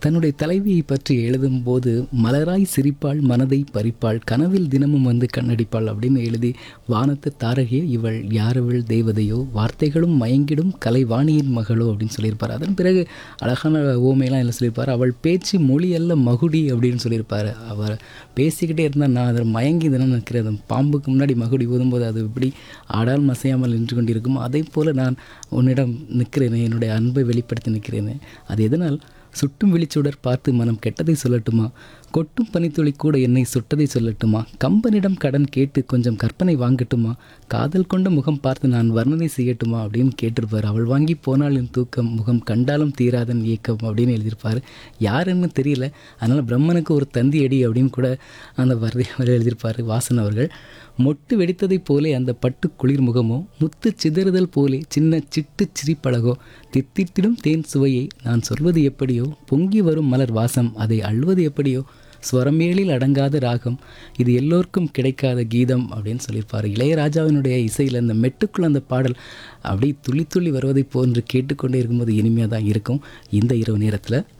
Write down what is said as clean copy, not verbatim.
தன்னுடைய தலைவியை பற்றி எழுதும்போது மலராய் சிரிப்பாள் மனதை பறிப்பாள் கனவில் தினமும் வந்து கண்ணடிப்பாள் அப்படின்னு எழுதி வானத்து தாரகே இவள் யாரவள் தேவதையோ வார்த்தைகளும் மயங்கிடும் கலைவாணியின் மகளோ அப்படின்னு சொல்லியிருப்பார். அதன் பிறகு அழகான ஓமையெல்லாம் என்ன சொல்லியிருப்பார், அவள் பேச்சு மொழி அல்ல மகுடி அப்படின்னு சொல்லியிருப்பார். அவர் பேசிக்கிட்டே இருந்தால் நான் அதில் மயங்கி தினம் நிற்கிறேன். பாம்புக்கு முன்னாடி மகுடி ஊதும்போது அது இப்படி ஆடால் மசையாமல் நின்று கொண்டிருக்கும், அதை போல் நான் உன்னிடம் நிற்கிறேனே, என்னுடைய அன்பை வெளிப்படுத்தி நிற்கிறேனே. அது எதனால்? சுட்டும் விழிச்சுடர் பார்த்து மனம் கெட்டதை சொல்லட்டுமா, கொட்டும் பனித்துளி கூட என்னை சுட்டதை சொல்லட்டுமா, கம்பனிடம் கடன் கேட்டு கொஞ்சம் கற்பனை வாங்கட்டுமா, காதல் கொண்ட முகம் பார்த்து நான் வர்ணனை செய்யட்டுமா அப்படின்னு கேட்டிருப்பார். அவள் வாங்கி போனால் என் தூக்கம் முகம் கண்டாலும் தீராதன் ஏக்கம் அப்படின்னு எழுதியிருப்பார். யாருன்னு தெரியல, அதனால் பிரம்மனுக்கு ஒரு தந்தி அடி அப்படின்னு கூட அந்த வரையை எழுதியிருப்பார் வாசன் அவர்கள். மொட்டு வெடித்ததைப் போலே அந்த பட்டு குளிர் முகமோ, முத்து சிதறுதல் போலே சின்ன சிட்டு சிரிப்பழகோ, தித்தித்திடும் தேன் சுவையை நான் சொல்வது எப்படியோ, பொங்கி வரும் மலர் வாசம் அதை அள்ளுவது எப்படியோ, ஸ்வரமேலில் அடங்காத ராகம் இது எல்லோருக்கும் கிடைக்காத கீதம் அப்படின்னு சொல்லியிருப்பார். இளையராஜாவினுடைய இசையில் அந்த மெட்டுக்குள் அந்த பாடல் அப்படி துள்ளி துள்ளி வருவதை போன்று கேட்டுக்கொண்டே இருக்கும்போது இனிமையாக தான் இருக்கும் இந்த இரவு நேரத்தில்.